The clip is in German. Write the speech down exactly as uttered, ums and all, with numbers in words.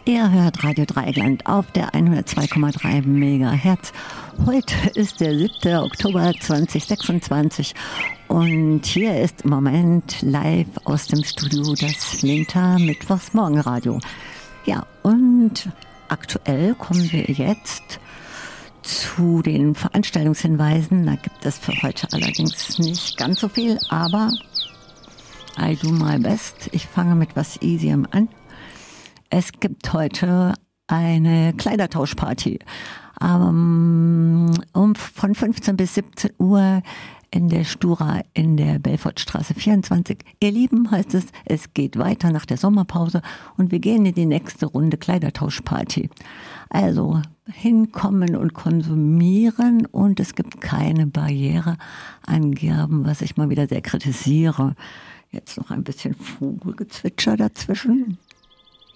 Ihr hört Radio Dreieckland auf der hundertzwei Komma drei Megahertz. Heute ist der siebte Oktober zweitausendsechsundzwanzig und hier ist im Moment live aus dem Studio das Flinter Mittwochsmorgenradio. Ja, und aktuell kommen wir jetzt zu den Veranstaltungshinweisen. Da gibt es für heute allerdings nicht ganz so viel, aber I do my best. Ich fange mit was Easyem an. Es gibt heute eine Kleidertauschparty ähm, um, von fünfzehn bis siebzehn Uhr in der Stura in der Belfortstraße vierundzwanzig. Ihr Lieben, heißt es, es geht weiter nach der Sommerpause und wir gehen in die nächste Runde Kleidertauschparty. Also hinkommen und konsumieren und es gibt keine Barriereangaben, was ich mal wieder sehr kritisiere. Jetzt noch ein bisschen Vogelgezwitscher dazwischen.